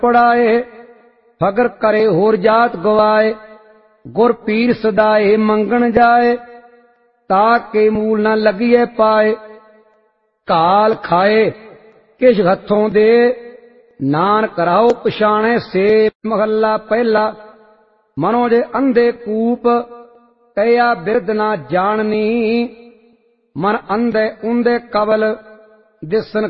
पड़ाए, फगर करे होर जात गवाए, गुर पीर सदाए मंगण जाए, ताके मूल न लगिए पाए, काल खाए किश हथों दे, नानक राहो पछाणे से। महला पहला। मनो जे अंधे कूप, कया बिरद ना जाननी, मन अंधे उंधे कवल, दिसन